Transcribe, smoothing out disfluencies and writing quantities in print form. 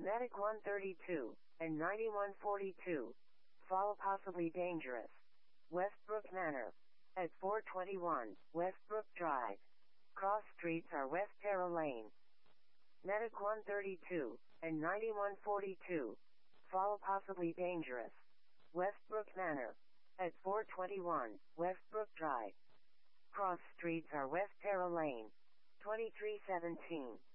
Medic 132 and 9142. Fall possibly dangerous. Westbrook Manor. At 421 Westbrook Drive. Cross streets are West Terra Lane. Medic 132 and 9142. Fall possibly dangerous. Westbrook Manor. At 421 Westbrook Drive. Cross streets are West Terra Lane. 2317.